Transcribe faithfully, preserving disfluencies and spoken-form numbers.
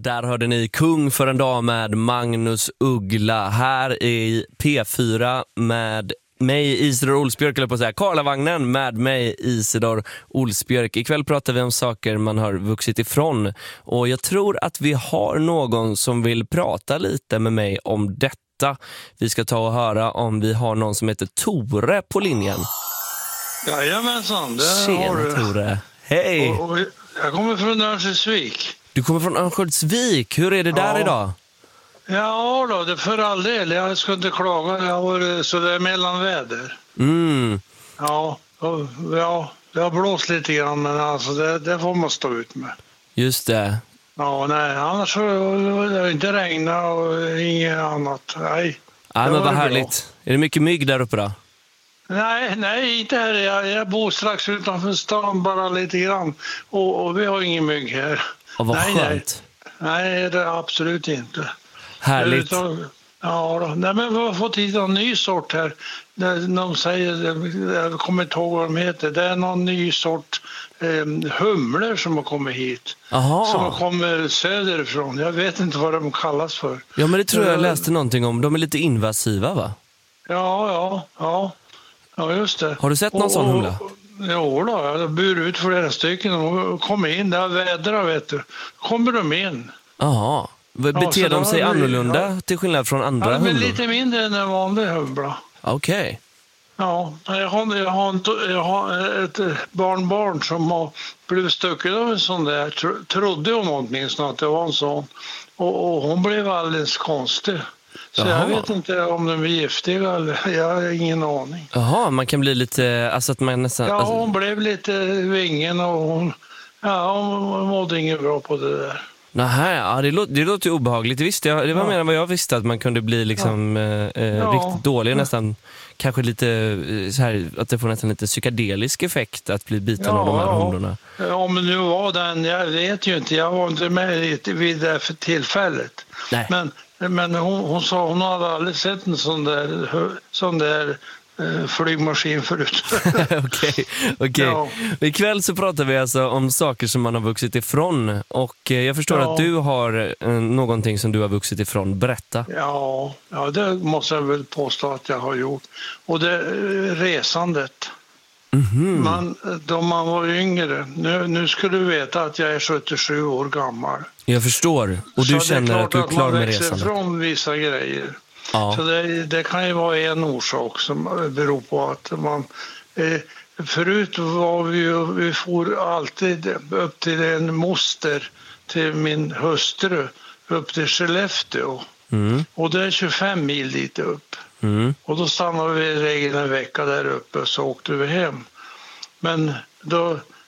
Där hörde ni Kung för en dag med Magnus Uggla här i P fyra med mig Isidor Olsbjörk, eller på att säga Karlavagnen med mig Isidor Olsbjörk. Ikväll pratar vi om saker man har vuxit ifrån och jag tror att vi har någon som vill prata lite med mig om detta. Vi ska ta och höra om vi har någon som heter Tore på linjen. Jajamensan, det Tjena, har du. Tore. Hej! Och, och jag kommer från Örnsköldsvik. Du kommer från Örnsköldsvik. Hur är det där Ja. idag? Ja då, det för all del. Jag ska inte klaga. Jag har så det är mellanväder. Mm. Ja, och, ja, det har blåst lite grann, men alltså det, det får man stå ut med. Just det. Ja, nej, annars så det har inte regnat och inget annat. Nej. Ja, det men var vad det härligt. bra. Är det mycket mygg där uppe då? Nej, nej, inte här. Jag, jag bor strax utanför stan, bara lite grann. Och, och vi har ingen mygg här. Och vad nej, skönt. Nej, nej, det är absolut inte. Härligt. Utan, ja, då. Nej, men vi har fått hit en ny sort här. De säger, jag kommer inte ihåg vad de heter. Det är någon ny sort eh, humlor som har kommit hit. Aha. Som kommer söderifrån. Jag vet inte vad de kallas för. Ja, men det tror jag jag läste någonting om. De är lite invasiva, va? Ja, ja, ja. Ja, just det. Har du sett någon och, sån humla? Jo då, jag har burit ut flera stycken och kom in. Det har vädrat, vet du. Kommer de in. Jaha. Beter så de då sig har vi- annorlunda ja. till skillnad från andra Ja, men humlor? lite mindre än en vanlig humla. Okej. Ja, jag har, jag, har en, jag har ett barnbarn som har blivit stucken av en sån där. Tro, trodde hon åtminstone att det var en sån. Och, och hon blev alldeles konstig. Så Jaha. jag vet inte om de är giftiga eller jag har ingen aning. Jaha, man kan bli lite... Alltså att man nästan... Ja, alltså, hon blev lite vingen och hon, ja, hon mådde inget bra på det där. Nähä, ja, det, låter, det låter ju obehagligt. Det, visste jag, det var Ja. mer än vad jag visste, att man kunde bli liksom eh, eh, Ja. riktigt dålig. Nästan kanske lite eh, så här, att det får nästan lite psykedelisk effekt att bli biten Ja, av de här ja. humlorna. Om det nu var den, jag vet ju inte. Jag var inte med vid det för tillfället. Nej. Men, men hon, hon sa hon hade aldrig sett en sån där, sån där eh, flygmaskin förut. Okej, okej. Ja. Ikväll så pratar vi alltså om saker som man har vuxit ifrån. Och eh, jag förstår Ja. att du har eh, någonting som du har vuxit ifrån. Berätta. Ja, ja, det måste jag väl påstå att jag har gjort. Och det är resandet. Mhm. Man, då man var yngre, nu, nu skulle du veta att jag är sjuttiosju år gammal. Jag förstår. Och du Så känner det att du är klar man med växer resandet. från vissa grejer. Ja. Så det, det kan ju vara en orsak som beror på att man... Eh, förut var vi ju, vi får alltid upp till en moster till min hustru, upp till Skellefteå. Mm. Och det är tjugofem mil dit upp. Mm. Och då stannade vi i regel en vecka där uppe och så åkte vi hem. Men då